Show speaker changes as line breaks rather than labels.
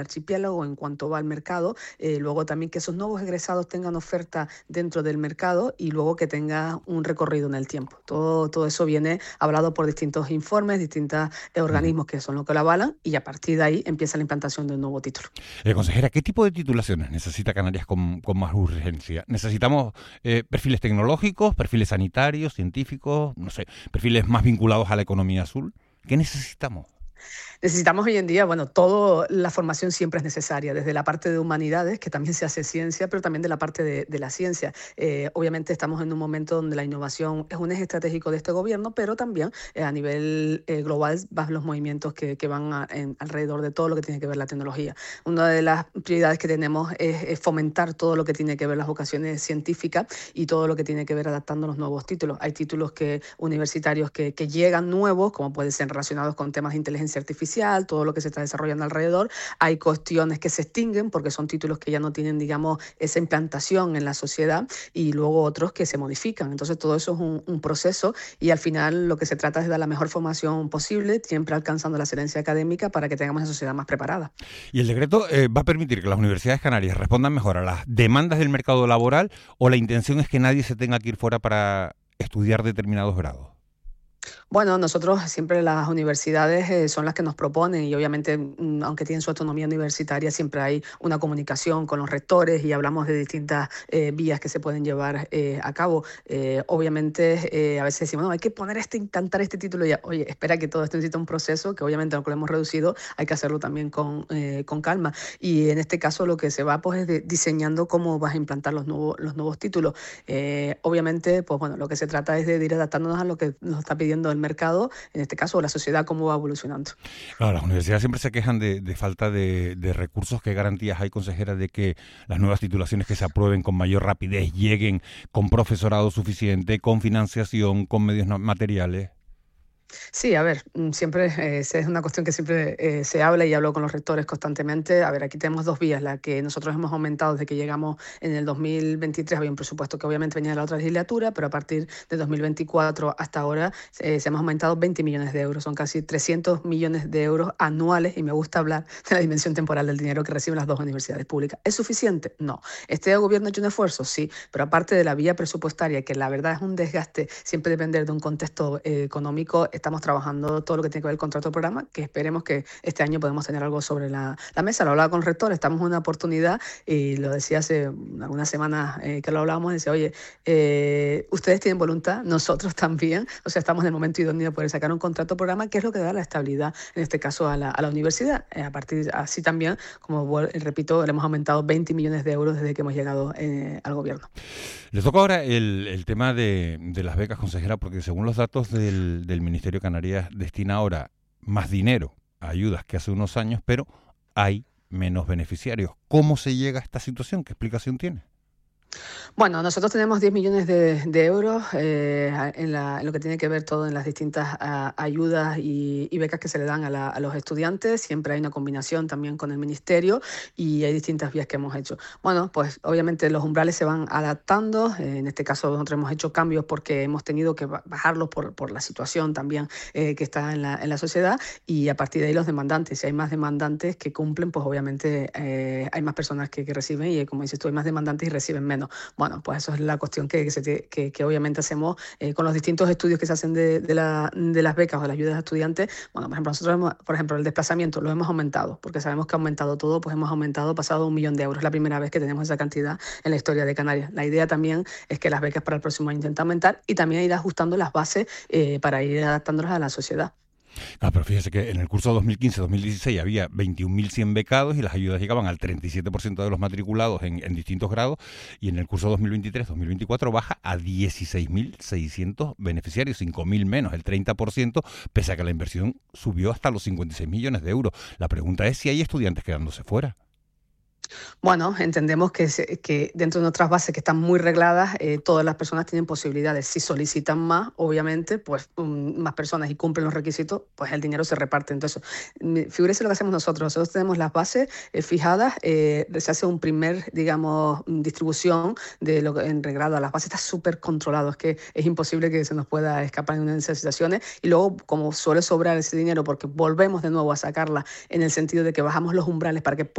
archipiélago en cuanto va al mercado, luego también que esos nuevos egresados tengan oferta dentro del mercado y luego que tenga un recorrido en el tiempo. Todo eso viene hablado por distintos informes, distintos
Ujú.
organismos que son los que lo avalan y a partir de ahí empieza la implantación de un nuevo título.
Consejera, ¿qué tipo de titulaciones necesita Canarias con más urgencia? ¿Necesitamos perfiles tecnológicos, perfiles sanitarios, científicos, no sé, perfiles más vinculados a la economía azul? ¿Qué necesitamos?
Necesitamos hoy en día, bueno, toda la formación siempre es necesaria, desde la parte de humanidades, que también se hace ciencia, pero también de la parte de la ciencia. Obviamente estamos en un momento donde la innovación es un eje estratégico de este gobierno, pero también a nivel global van los movimientos que van alrededor de todo lo que tiene que ver la tecnología. Una de las prioridades que tenemos es fomentar todo lo que tiene que ver las vocaciones científicas y todo lo que tiene que ver adaptando los nuevos títulos. Hay títulos universitarios que llegan nuevos, como pueden ser relacionados con temas de inteligencia artificial, todo lo que se está desarrollando alrededor. Hay cuestiones que se extinguen porque son títulos que ya no tienen, digamos, esa implantación en la sociedad y luego otros que se modifican. Entonces todo eso es un proceso y al final lo que se trata es de dar la mejor formación posible, siempre alcanzando la excelencia académica para que tengamos una sociedad más preparada.
¿Y el decreto va a permitir que las universidades canarias respondan mejor a las demandas del mercado laboral o la intención es que nadie se tenga que ir fuera para estudiar determinados grados?
Bueno, nosotros siempre las universidades son las que nos proponen y obviamente, aunque tienen su autonomía universitaria, siempre hay una comunicación con los rectores y hablamos de distintas vías que se pueden llevar a cabo. Obviamente, a veces decimos, no, hay que poner implantar este título ya. Oye, espera que todo esto necesita un proceso que obviamente aunque lo hemos reducido, hay que hacerlo también con calma. Y en este caso lo que se va pues es diseñando cómo vas a implantar los nuevos títulos. Obviamente, pues bueno, lo que se trata es de ir adaptándonos a lo que nos está pidiendo el mercado, en este caso la sociedad, cómo va evolucionando.
Claro, las universidades siempre se quejan de falta de recursos. ¿Qué garantías hay, consejera, de que las nuevas titulaciones que se aprueben con mayor rapidez lleguen con profesorado suficiente, con financiación, con medios materiales?
Sí, a ver, siempre es una cuestión que siempre se habla y hablo con los rectores constantemente. A ver, aquí tenemos dos vías. La que nosotros hemos aumentado desde que llegamos en el 2023, había un presupuesto que obviamente venía de la otra legislatura, pero a partir de 2024 hasta ahora se hemos aumentado 20 millones de euros. Son casi 300 millones de euros anuales y me gusta hablar de la dimensión temporal del dinero que reciben las dos universidades públicas. ¿Es suficiente? No. ¿Este gobierno ha hecho un esfuerzo? Sí, pero aparte de la vía presupuestaria, que la verdad es un desgaste, siempre depender de un contexto económico, estamos trabajando todo lo que tiene que ver el contrato de programa, que esperemos que este año podamos tener algo sobre la mesa. Lo hablaba con el rector, estamos en una oportunidad y lo decía hace algunas semanas que lo hablábamos, decía, oye, ustedes tienen voluntad, nosotros también, o sea, estamos en el momento idóneo de poder sacar un contrato de programa, que es lo que da la estabilidad, en este caso a la universidad. A partir así también, como repito, le hemos aumentado 20 millones de euros desde que hemos llegado al gobierno.
Les toca ahora el tema de las becas, consejera, porque según los datos del Ministerio de Canarias destina ahora más dinero a ayudas que hace unos años, pero hay menos beneficiarios. ¿Cómo se llega a esta situación? ¿Qué explicación tiene?
Bueno, nosotros tenemos 10 millones de euros en lo que tiene que ver todo en las distintas ayudas y becas que se le dan a los estudiantes. Siempre hay una combinación también con el ministerio y hay distintas vías que hemos hecho. Bueno, pues obviamente los umbrales se van adaptando. En este caso nosotros hemos hecho cambios porque hemos tenido que bajarlos por la situación también que está en la sociedad y a partir de ahí los demandantes. Si hay más demandantes que cumplen, pues obviamente hay más personas que reciben y como dices tú, hay más demandantes y reciben menos. Bueno, pues eso es la cuestión que obviamente hacemos con los distintos estudios que se hacen de las becas o de las ayudas a estudiantes. Bueno, por ejemplo, nosotros, por ejemplo, el desplazamiento lo hemos aumentado, porque sabemos que ha aumentado todo, pues hemos aumentado, pasado 1 millón de euros. Es la primera vez que tenemos esa cantidad en la historia de Canarias. La idea también es que las becas para el próximo año intentan aumentar y también ir ajustando las bases para ir adaptándolas a la sociedad.
Ah, pero fíjese que en el curso 2015-2016 había 21.100 becados y las ayudas llegaban al 37% de los matriculados en distintos grados, y en el curso 2023-2024 baja a 16.600 beneficiarios, 5.000 menos, el 30%, pese a que la inversión subió hasta los 56 millones de euros. La pregunta es si hay estudiantes quedándose fuera.
Bueno, entendemos que dentro de nuestras bases que están muy regladas, todas las personas tienen posibilidades. Si solicitan más, obviamente, pues más personas y cumplen los requisitos, pues el dinero se reparte. Entonces, figúrese lo que hacemos nosotros. Nosotros tenemos las bases fijadas, se hace un primer, digamos, distribución de lo que en regrado. Las bases está súper controlado, es que es imposible que se nos pueda escapar en una de esas situaciones. Y luego, como suele sobrar ese dinero, porque volvemos de nuevo a sacarla en el sentido de que bajamos los umbrales para que